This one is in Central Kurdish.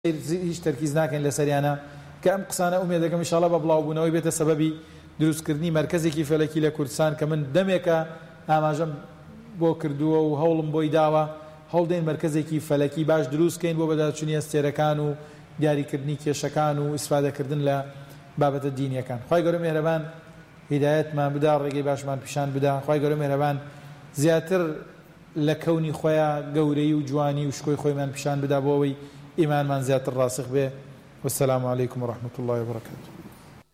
هیچ تەرکیز ناکەین لەسەریانە کە ئەم قسانە ئومێدەکەم ئینشاڵڵا بە بڵاوبوونەوەی بێتە سەبەبی دروستکردنی مەرکەزێکی فەلەکی لە کوردستان کە من دەمێکە ئاماژەم بۆ کردووە و هەوڵم بۆی داوە هەوڵدەین مەرکەزێکی فەلەکی باش دروستکەین بۆ بەداچوونی ئەستێرەکان و دیاریکردنی کێشەکان و ئیسفادەکردن لە بابەتە دینیەکان. خوای گەورە میهرەبان هیدایەتمان بدا، ڕێگەی باشمان پیشان بدا. خوای گەورە میهرەبان زیاتر لە کەونی خۆیان گەورەی و جوانی و شکۆی خۆیمان پیشان بدا بۆ ئەوەی ئیمانمان زیاتر ڕاسخ بێ. والسلام عليكم ورحمة الله وبركاته.